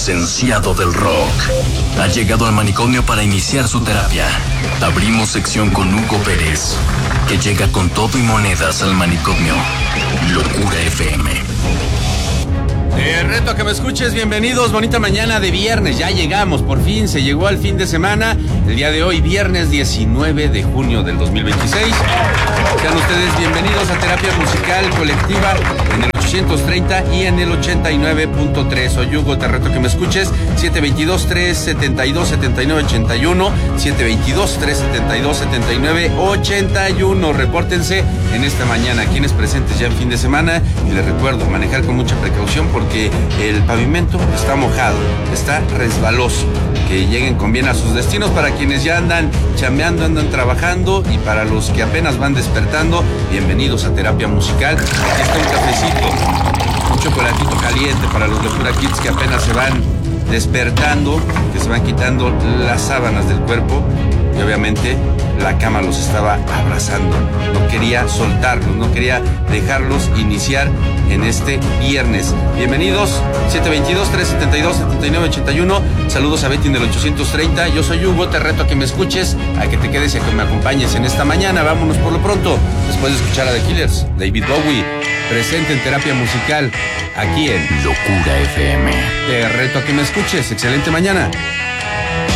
licenciado del rock. Ha llegado al manicomio para iniciar su terapia. Abrimos sección con Hugo Pérez, que llega con todo y monedas al manicomio. Locura FM. Reto a que me escuches, bienvenidos, bonita mañana de viernes, ya llegamos, por fin, se llegó al fin de semana, el día de hoy, viernes 19 de junio del 2026. Sean ustedes bienvenidos a Terapia Musical Colectiva en el 830 y en el 89.3. Soy Hugo, te reto a que me escuches, 722-372-7981, 722-372-7981. Repórtense en esta mañana, quienes presentes ya en fin de semana, y les recuerdo, manejar con mucha precaución porque el pavimento está mojado, está resbaloso. Que lleguen con bien a sus destinos para quienes ya andan chambeando, andan trabajando, y para los que apenas van despertando, bienvenidos a Terapia Musical. Aquí está un cafecito, un chocolatito caliente para los Locura Kids que apenas se van despertando, que se van quitando las sábanas del cuerpo, y obviamente la cama los estaba abrazando. No quería soltarlos, no quería dejarlos iniciar en este viernes. Bienvenidos, 722-372-7981. Saludos a Betty del 830. Yo soy Hugo, te reto a que me escuches, a que te quedes y a que me acompañes en esta mañana. Vámonos por lo pronto, después de escuchar a The Killers, David Bowie, presente en Terapia Musical, aquí en Locura FM. Te reto a que me escuches. Excelente mañana.